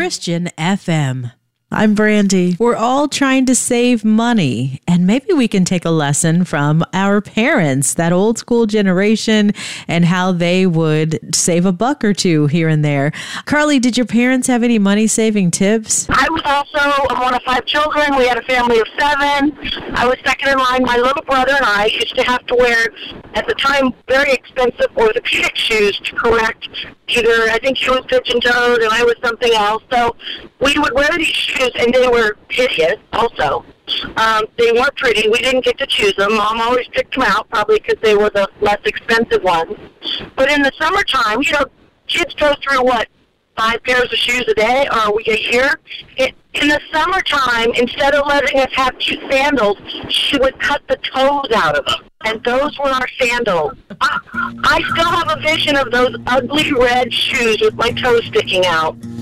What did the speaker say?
Christian FM. I'm Brandy. We're all trying to save money, and maybe we can take a lesson from our parents, that old school generation, and how they would save a buck or two here and there. Carly, did your parents have any money-saving tips? I was also one of 5 children. We had a family of 7. I was second in line. My little brother and I used to have to wear, at the time, very expensive orthopedic shoes to correct either, I think she was pigeon-toed and I was something else. So we would wear these shoes, and they were hideous also. They weren't pretty. We didn't get to choose them. Mom always picked them out, probably because they were the less expensive ones. But in the summertime, kids go through, 5 pairs of shoes a day or a year? In the summertime, instead of letting us have 2 sandals, she would cut the toes out of them. And those were our sandals. I still have a vision of those ugly red shoes with my toes sticking out.